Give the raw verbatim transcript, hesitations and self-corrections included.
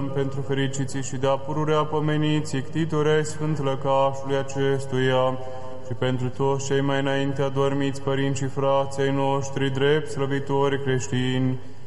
rugăm pentru fericiții și de-a pururea pomeniții, ctitorii Sfânt Lăcașului acestuia, și pentru toți cei mai înainte adormiți părinți și frații noștri, drept slăvitori creștini,